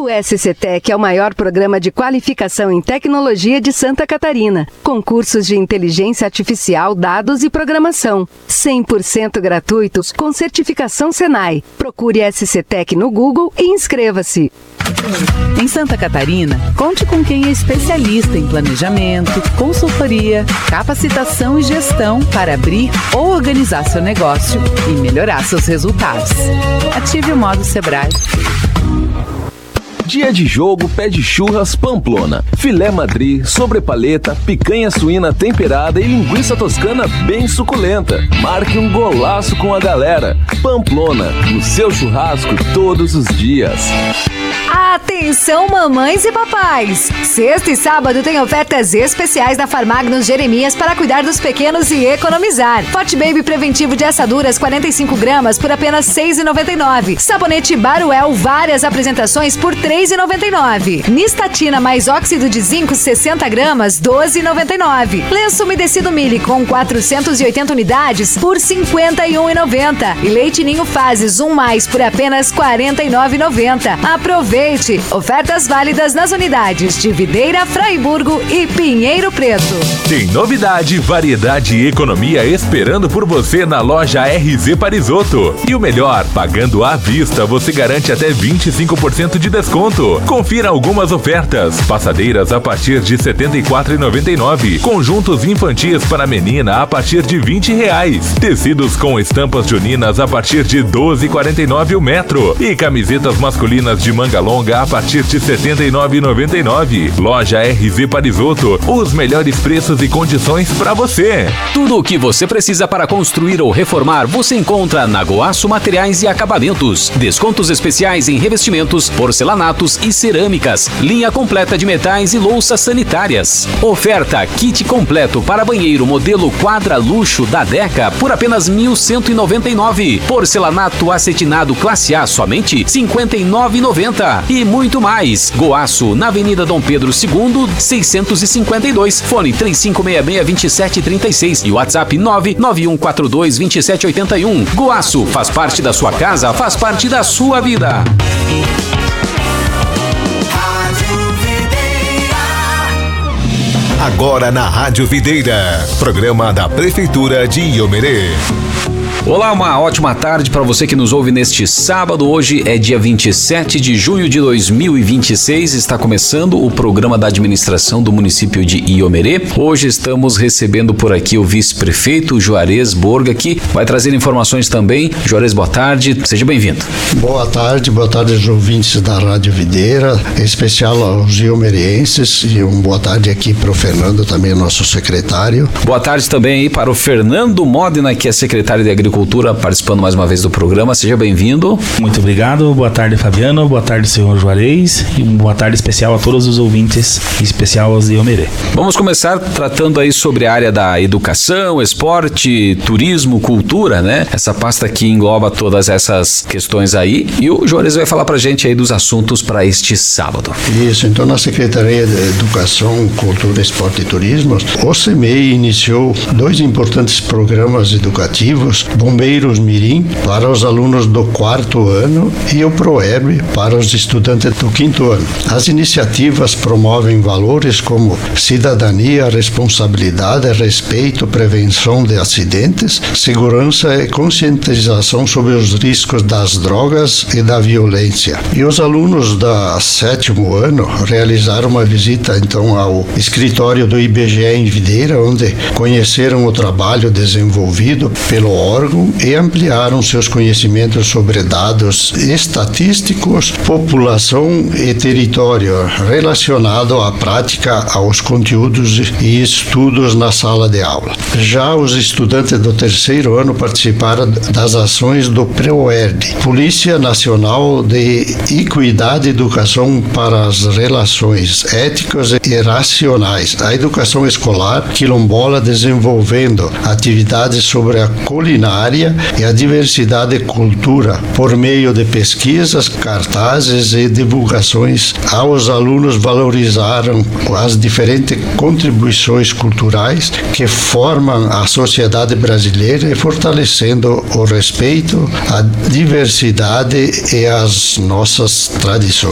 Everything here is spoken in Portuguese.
O SCTec é o maior programa de qualificação em tecnologia de Santa Catarina, com cursos de inteligência artificial, dados e programação. 100% gratuitos, com certificação Senai. Procure SCTec no Google e inscreva-se. Em Santa Catarina, conte com quem é especialista em planejamento, consultoria, capacitação e gestão para abrir ou organizar seu negócio e melhorar seus resultados. Ative o modo Sebrae. Dia de jogo pede churras Pamplona, filé madri, sobrepaleta, picanha suína temperada e linguiça toscana bem suculenta. Marque um golaço com a galera. Pamplona, no seu churrasco todos os dias. Atenção, mamães e papais! Sexta e sábado tem ofertas especiais da Farmagnos Jeremias para cuidar dos pequenos e economizar. Forte Baby preventivo de assaduras 45 gramas por apenas R$ 6,99. Sabonete Baruel várias apresentações por R$ 3,99. Nistatina mais óxido de zinco 60 gramas, R$ 12,99. Lenço umedecido Mili com 480 unidades por R$ 51,90. E leite Ninho Fases 1+, por apenas R$ 49,90. Aproveite! Ofertas válidas nas unidades de Videira, Fraiburgo e Pinheiro Preto. Tem novidade, variedade e economia esperando por você na loja RZ Parisotto. E o melhor, pagando à vista, você garante até 25% de desconto. Confira algumas ofertas. Passadeiras a partir de R$ 74,99. Conjuntos infantis para menina a partir de R$ 20. Tecidos com estampas juninas a partir de R$ 12,49 o metro. E camisetas masculinas de manga longa a partir de R$ 79,99. Loja RZ Parisotto, os melhores preços e condições para você. Tudo o que você precisa para construir ou reformar, você encontra na Goaço Materiais e Acabamentos. Descontos especiais em revestimentos, porcelanatos e cerâmicas. Linha completa de metais e louças sanitárias. Oferta kit completo para banheiro modelo Quadra Luxo da Deca por apenas R$ 1.199. Porcelanato acetinado classe A somente R$ 59,90. E muito mais. Goaço, na Avenida Dom Pedro II, 652. Fone 3566-2736 e WhatsApp 99142-2781. Goaço, faz parte da sua casa, faz parte da sua vida. Agora na Rádio Videira, programa da Prefeitura de Iomerê. Olá, uma ótima tarde para você que nos ouve neste sábado. Hoje é dia 27 de junho de 2026. Está começando o programa da administração do município de Iomerê. Hoje estamos recebendo por aqui o vice-prefeito Juarez Borga, que vai trazer informações também. Juarez, boa tarde, seja bem-vindo. Boa tarde aos ouvintes da Rádio Videira, em especial aos iomereenses, e boa tarde aqui para o Fernando, também nosso secretário. Boa tarde também aí para o Fernando Modena, que é secretário de Agricultura, participando mais uma vez do programa. Seja bem-vindo. Muito obrigado. Boa tarde, Fabiano. Boa tarde, senhor Juarez. E boa tarde especial a todos os ouvintes, em especial aos de Iomerê. Vamos começar tratando aí sobre a área da educação, esporte, turismo, cultura, né? Essa pasta que engloba todas essas questões aí. E o Juarez vai falar pra gente aí dos assuntos para este sábado. Isso, então na Secretaria de Educação, Cultura, Esporte e Turismo, o CEMEI iniciou 2 importantes programas educativos: Bombeiros Mirim para os alunos do 4º ano e o ProERB para os estudantes do 5º ano. As iniciativas promovem valores como cidadania, responsabilidade, respeito, prevenção de acidentes, segurança e conscientização sobre os riscos das drogas e da violência. E os alunos do 7º ano realizaram uma visita então ao escritório do IBGE em Videira, onde conheceram o trabalho desenvolvido pelo órgão e ampliaram seus conhecimentos sobre dados estatísticos, população e território relacionado à prática, aos conteúdos e estudos na sala de aula. Já os estudantes do 3º ano participaram das ações do ProERD, Polícia Nacional de Equidade e Educação para as Relações Éticas e Racionais, a educação escolar quilombola, desenvolvendo atividades sobre a culinária e a diversidade de cultura por meio de pesquisas, cartazes e divulgações. Aos alunos valorizaram as diferentes contribuições culturais que formam a sociedade brasileira e fortalecendo o respeito, a diversidade e as nossas tradições.